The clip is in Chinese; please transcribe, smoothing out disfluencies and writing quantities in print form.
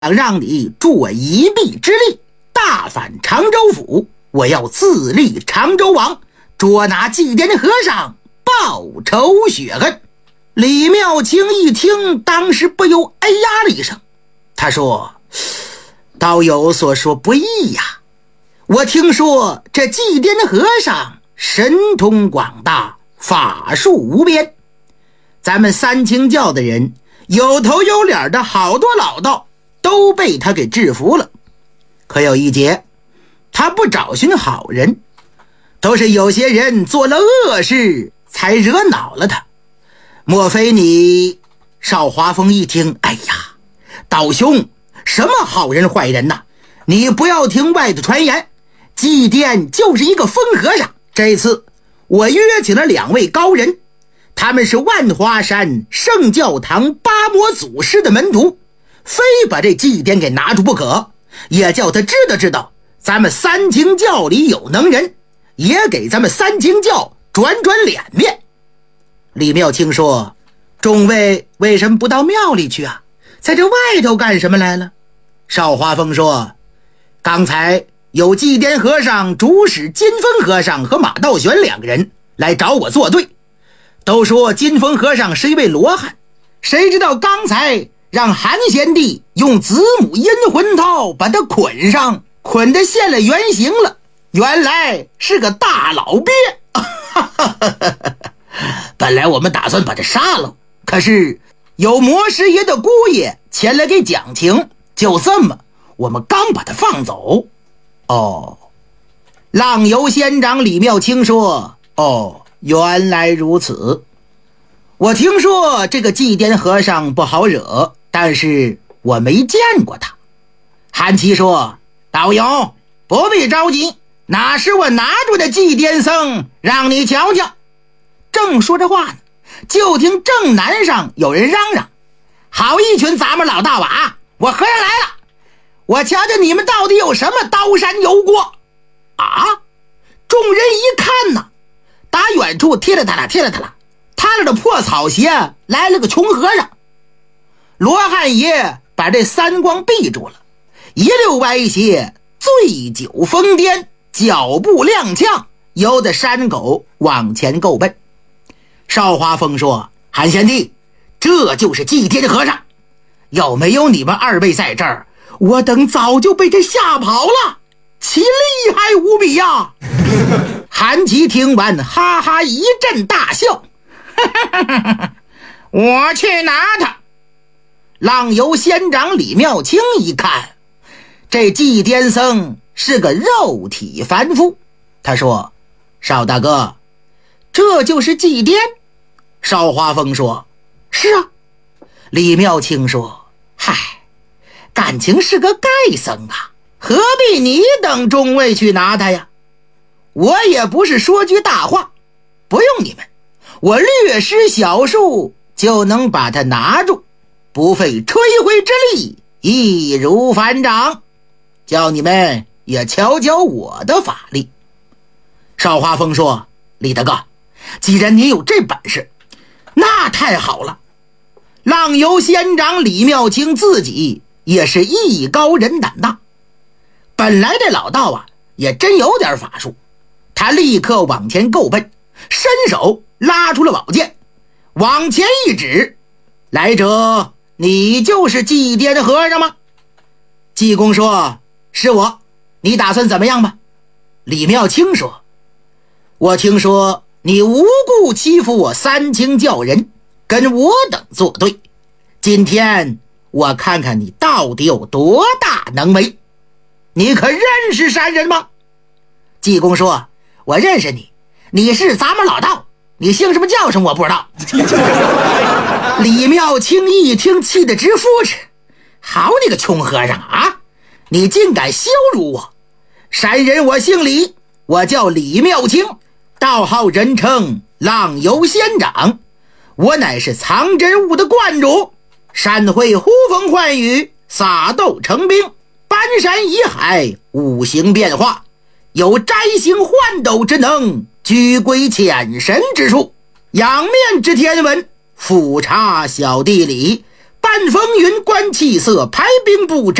让你助我一臂之力，大反常州府。我要自立常州王，捉拿祭奠和尚，报仇雪恨。李妙清一听，当时不由哎呀了一声。他说：道友所说不易呀，我听说这祭奠和尚神通广大，法术无边，咱们三清教的人有头有脸的好多老道都被他给制服了。可有一节，他不找寻好人，都是有些人做了恶事才惹恼了他。莫非你？邵华峰一听，哎呀，道兄，什么好人坏人呐？你不要听外头传言，祭奠就是一个疯和尚。这次我约请了2位高人，他们是万华山圣教堂八魔祖师的门徒，非把这祭奠给拿住不可，也叫他知道咱们三清教里有能人，也给咱们三清教转脸面。李妙清说：众位为什么不到庙里去啊？在这外头干什么来了？邵华峰说：刚才有祭奠和尚主使金风和尚和马道玄2个人来找我作对，都说金风和尚是一位罗汉，谁知道刚才让韩贤弟用子母阴魂套把他捆上，捆得现了原形了，原来是个大老鳖。本来我们打算把他杀了，可是有魔师爷的姑爷前来给讲情，就这么我们刚把他放走。哦，浪游仙长李妙清说：哦，原来如此。我听说这个祭奠和尚不好惹，但是我没见过他。韩琦说：道友不必着急，哪是我拿住的祭奠僧让你瞧瞧。正说着话呢，就听正南上有人嚷嚷：好一群咱们老大娃，我和尚来了，我瞧瞧你们到底有什么刀山油锅啊！众人一看呢，打远处踢了他了，踏了的破草鞋来了个穷和尚。罗汉爷把这三光闭住了，一溜歪斜，醉酒疯癫，脚步踉跄，由得山狗往前够奔。邵华峰说：韩贤弟，这就是祭奠和尚，要没有你们2位在这儿，我等早就被这吓跑了，其厉害无比呀！韩琦听完哈哈一阵大笑，我去拿他。浪游仙长李妙清一看，这祭奠僧是个肉体凡夫，他说：邵大哥，这就是祭奠？邵华峰说：是啊。李妙清说：嗨，感情是个丐僧啊，何必你等众位去拿他呀？我也不是说句大话，不用你们，我略施小术就能把他拿住，不费吹灰之力，易如反掌，叫你们也瞧瞧我的法力。邵华峰说：李大哥，既然你有这本事，那太好了。浪游仙长李妙清自己也是艺高人胆大，本来这老道啊也真有点法术，他立刻往前够奔，伸手拉出了宝剑，往前一指：来者，你就是祭奠和尚吗？济公说：是我，你打算怎么样吧？李妙清说：我听说你无故欺负我三清教人，跟我等作对，今天我看看你到底有多大能为。你可认识山人吗？济公说：我认识你，你是咱们老道，你姓什么叫什么我不知道。李妙清一听，气得直呼哧，好你个穷和尚啊，你竟敢羞辱我！山人我姓李，我叫李妙清，道号人称浪游仙长，我乃是藏真悟的观主，山会呼风唤雨，撒豆成兵，搬山移海，五行变化，有摘星换斗之能，居归潜神之术，仰面之天文，俯察小地理， 半风云观气色，排兵布阵。